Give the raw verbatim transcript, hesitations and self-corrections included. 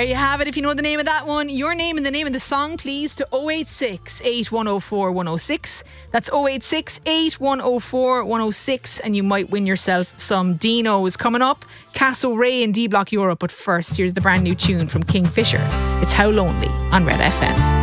There you have it. If you know the name of that one, your name and the name of the song, please, to oh eight six, eight one oh four, one oh six. That's oh eight six, eight one oh four, one oh six, and you might win yourself some Dinos. Coming up, Castlereagh and D Block Europe. But first, here's the brand new tune from Kingfisher. It's How Lonely on Red F M.